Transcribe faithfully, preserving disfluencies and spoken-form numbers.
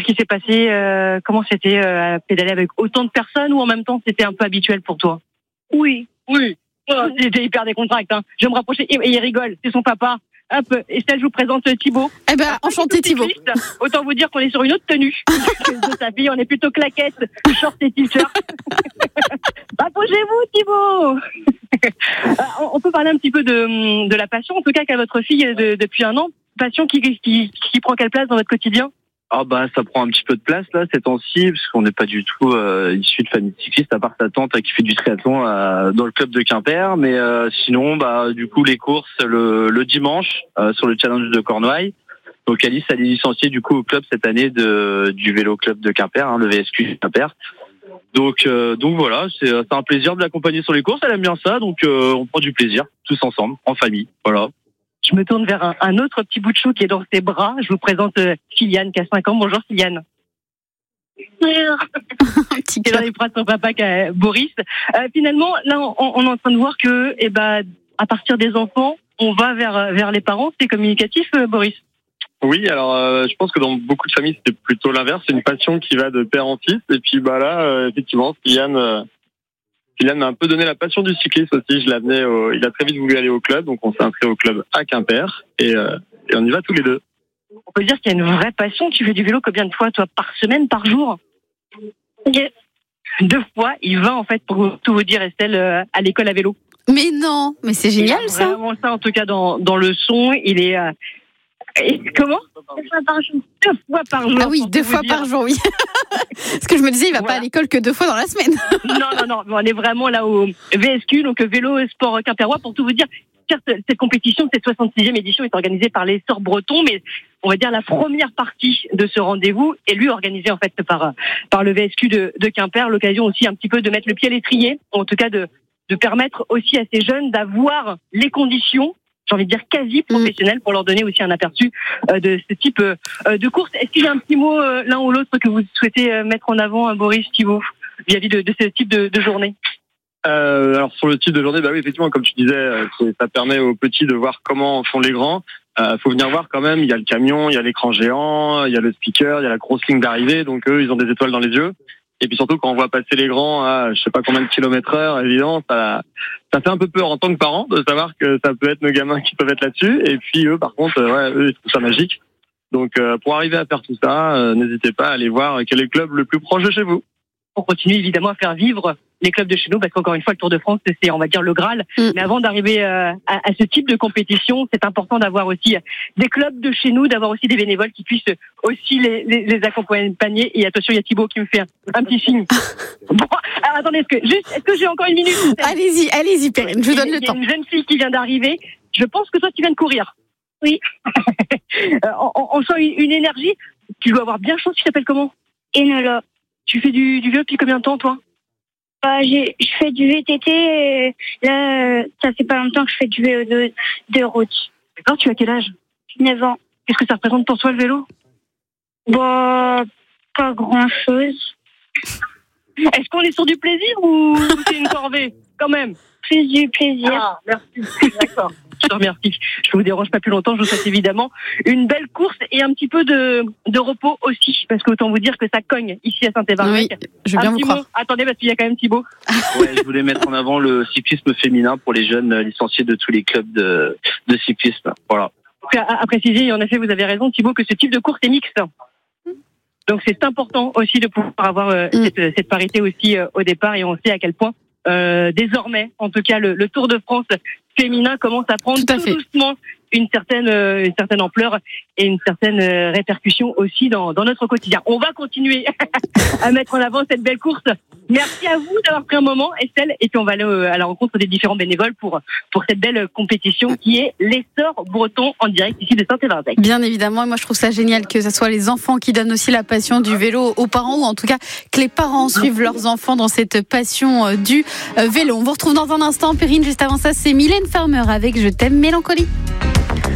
qui s'est passé. Euh, comment c'était euh, pédaler avec autant de personnes ou en même temps c'était un peu habituel pour toi? Oui. Oui. Oh, c'était hyper décontracté. Hein. Je vais me rapprocher et, et il rigole. C'est son papa. Hop. Estelle, je vous présente Thibaut. Eh ben, enchanté Thibaut. Autant vous dire qu'on est sur une autre tenue de sa fille. On est plutôt claquette, short et t-shirt. Approchez-vous, Thibaut. On peut parler un petit peu de, de la passion, en tout cas qu'a votre fille de, depuis un an. Passion qui, qui, qui prend quelle place dans votre quotidien? Ah bah ça prend un petit peu de place là ces temps-ci parce qu'on n'est pas du tout euh, issu de famille cycliste à part sa tante qui fait du triathlon euh, dans le club de Quimper, mais euh, sinon bah du coup les courses le, le dimanche euh, sur le challenge de Cornouailles. Donc Alice elle est licenciée du coup au club cette année de du vélo club de Quimper, hein, le V S Q Quimper. Donc euh, donc voilà, c'est c'est un plaisir de l'accompagner sur les courses, elle aime bien ça, donc euh, on prend du plaisir tous ensemble en famille, voilà. Je me tourne vers un, un autre petit bout de chou qui est dans ses bras. Je vous présente euh, Kylian qui a cinq ans. Bonjour Kylian. Qui est dans les bras de son papa qui a, Boris. Euh, finalement, là, on, on est en train de voir que, eh ben, à partir des enfants, on va vers vers les parents. C'est communicatif, euh, Boris? Oui, alors euh, je pense que dans beaucoup de familles, c'est plutôt l'inverse. C'est une passion qui va de père en fils. Et puis bah là, euh, effectivement, Kylian... Euh, Kylian m'a un peu donné la passion du cyclisme aussi. Je l'ai amené au, il a très vite voulu aller au club, donc on s'est inscrit au club à Quimper et, euh, et on y va tous les deux. On peut dire qu'il y a une vraie passion. Tu fais du vélo combien de fois, toi, par semaine, par jour? Deux. Deux fois. Il va en fait, pour tout vous dire, Estelle, euh, à l'école à vélo. Mais non, mais c'est génial il ça. Vraiment ça, en tout cas dans dans le son, il est. Euh, Et comment? Deux fois par jour. Deux fois par jour. Ah oui, deux fois par jour, oui. Parce que je me disais, il va voilà. pas à l'école que deux fois dans la semaine. Non, non, non. On est vraiment là au V S Q, donc vélo et sport quimpérois, pour tout vous dire. Certes, cette compétition, cette soixante-sixième édition est organisée par l'Essor breton, mais on va dire la première partie de ce rendez-vous est lui organisée en fait par par le V S Q de, de Quimper. L'occasion aussi un petit peu de mettre le pied à l'étrier, en tout cas de de permettre aussi à ces jeunes d'avoir les conditions, j'ai envie de dire quasi professionnels, pour leur donner aussi un aperçu euh, de ce type euh, de course. Est-ce qu'il y a un petit mot euh, l'un ou l'autre que vous souhaitez euh, mettre en avant, hein, Boris, Thibaut, vis-à-vis de, de ce type de, de journée? euh, Alors sur le type de journée, bah oui, effectivement, comme tu disais, euh, ça permet aux petits de voir comment font les grands. Euh, faut venir voir quand même. Il y a le camion, il y a l'écran géant, il y a le speaker, il y a la grosse ligne d'arrivée. Donc eux, ils ont des étoiles dans les yeux. Et puis surtout quand on voit passer les grands à je sais pas combien de kilomètres heure, évidemment, ça, ça fait un peu peur en tant que parent de savoir que ça peut être nos gamins qui peuvent être là-dessus. Et puis eux, par contre, ouais, eux, ils trouvent ça magique. Donc euh, pour arriver à faire tout ça, euh, n'hésitez pas à aller voir quel est le club le plus proche de chez vous. On continue évidemment à faire vivre les clubs de chez nous, parce qu'encore une fois, le Tour de France, c'est, on va dire, le Graal. Mm. Mais avant d'arriver euh, à, à ce type de compétition, c'est important d'avoir aussi des clubs de chez nous, d'avoir aussi des bénévoles qui puissent aussi les, les, les accompagner. Et attention, il y a Thibaut qui me fait un, un petit signe. Bon, alors attendez, est-ce que, juste, est-ce que j'ai encore une minute? Allez-y, allez-y, Perrine, je vous donne le temps. Il y a une jeune fille qui vient d'arriver. Je pense que toi, tu viens de courir. Oui. on, on, on sent une, une énergie. Tu dois avoir bien chaud. Tu t'appelles comment? Enola. Tu fais du, du vélo depuis combien de temps, toi? Bah, j'ai, je fais du V T T et là, ça fait pas longtemps que je fais du vélo de, de route. D'accord, tu as quel âge? neuf ans. Qu'est-ce que ça représente pour toi, le vélo? Bah, pas grand-chose. Est-ce qu'on est sur du plaisir ou c'est une corvée? Quand même. Plus du plaisir. Ah, merci. D'accord. Je te remercie. Je vous dérange pas plus longtemps. Je vous souhaite évidemment une belle course et un petit peu de, de repos aussi, parce qu'autant vous dire que ça cogne ici à Saint-Évarbec. Oui, je veux bien vous croire. Mot. Attendez, parce qu'il y a quand même Thibaut. Ouais, je voulais mettre en avant le cyclisme féminin pour les jeunes licenciés de tous les clubs de, de cyclisme. Voilà. À, à préciser, en effet, vous avez raison, Thibaut, que ce type de course est mixte. Donc c'est important aussi de pouvoir avoir euh, mm. cette, cette parité aussi euh, au départ, et on sait à quel point euh, désormais, en tout cas, le, le Tour de France féminin commence à prendre tout, tout doucement une certaine euh, une certaine ampleur et une certaine euh, répercussion aussi dans dans notre quotidien. On va continuer à mettre en avant cette belle course. Merci à vous d'avoir pris un moment, Estelle, et puis on va aller euh, à la rencontre des différents bénévoles pour pour cette belle compétition qui est l'Essor breton en direct ici de Saint-Évarbec. Bien évidemment, et moi je trouve ça génial que ce soit les enfants qui donnent aussi la passion du vélo aux parents, ou en tout cas que les parents suivent leurs enfants dans cette passion du vélo. On vous retrouve dans un instant, Perrine. Juste avant ça, c'est Mylène Farmer avec Je t'aime Mélancolie.